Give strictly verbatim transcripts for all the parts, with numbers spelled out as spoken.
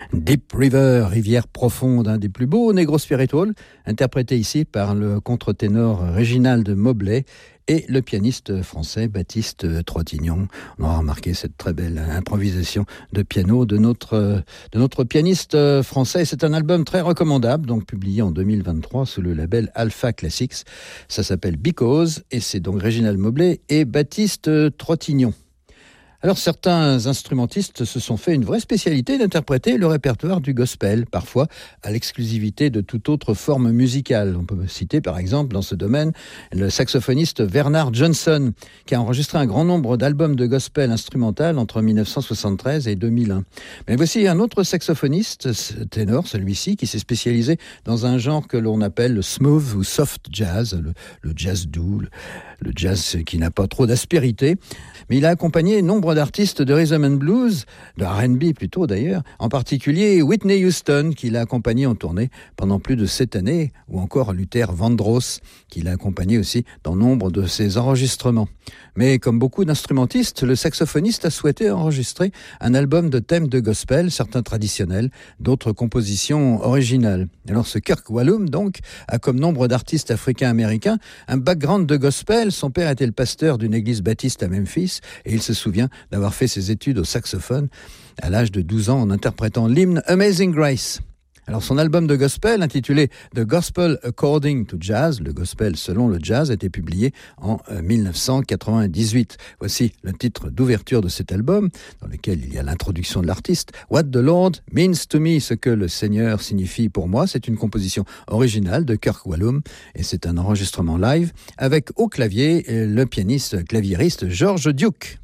Deep River, rivière profonde, un des plus beaux Negro Spiritual, interprété ici par le contre-ténor Réginald Mobley et le pianiste français Baptiste Trottignon. On aura remarqué cette très belle improvisation de piano de notre, de notre pianiste français. C'est un album très recommandable, donc publié en deux mille vingt-trois sous le label Alpha Classics. Ça s'appelle Because et c'est donc Réginald Mobley et Baptiste Trottignon. Alors certains instrumentistes se sont fait une vraie spécialité d'interpréter le répertoire du gospel, parfois à l'exclusivité de toute autre forme musicale. On peut citer par exemple dans ce domaine le saxophoniste Bernard Johnson, qui a enregistré un grand nombre d'albums de gospel instrumental entre dix-neuf cent soixante-treize et deux mille un. Mais voici un autre saxophoniste, ténor celui-ci, qui s'est spécialisé dans un genre que l'on appelle le smooth ou soft jazz, le, le jazz doux, le, le jazz qui n'a pas trop d'aspérité. Mais il a accompagné nombre d'artistes de rhythm and blues, de R and B plutôt d'ailleurs, en particulier Whitney Houston, qui l'a accompagné en tournée pendant plus de sept années, ou encore Luther Vandross, qui l'a accompagné aussi dans nombre de ses enregistrements. Mais comme beaucoup d'instrumentistes, le saxophoniste a souhaité enregistrer un album de thèmes de gospel, certains traditionnels, d'autres compositions originales. Alors ce Kirk Whalum, donc, a comme nombre d'artistes africains-américains un background de gospel. Son père était le pasteur d'une église baptiste à Memphis et il se souvient d'avoir fait ses études au saxophone à l'âge de douze ans en interprétant l'hymne Amazing Grace. Alors son album de gospel intitulé The Gospel According to Jazz, le gospel selon le jazz, a été publié en dix-neuf cent quatre-vingt-dix-huit. Voici le titre d'ouverture de cet album, dans lequel il y a l'introduction de l'artiste. What the Lord means to me, ce que le Seigneur signifie pour moi. C'est une composition originale de Kirk Whalum et c'est un enregistrement live avec au clavier le pianiste claviériste George Duke.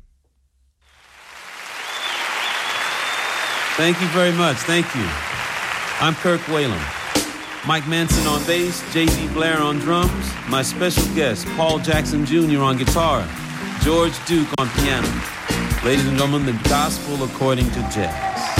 Thank you very much. Thank you. I'm Kirk Whalum. Mike Manson on bass, J D Blair on drums, my special guest, Paul Jackson Junior on guitar, George Duke on piano. Ladies and gentlemen, the gospel according to jazz.